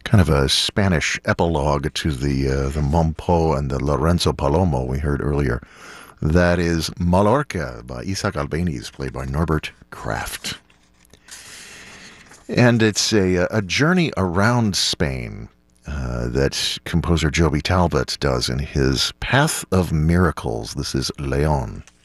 Kind of a Spanish epilogue to the Mompo and the Lorenzo Palomo we heard earlier. That is Mallorca by Isaac Albéniz, played by Norbert Kraft. And it's a journey around Spain that composer Joby Talbot does in his Path of Miracles. This is Leon.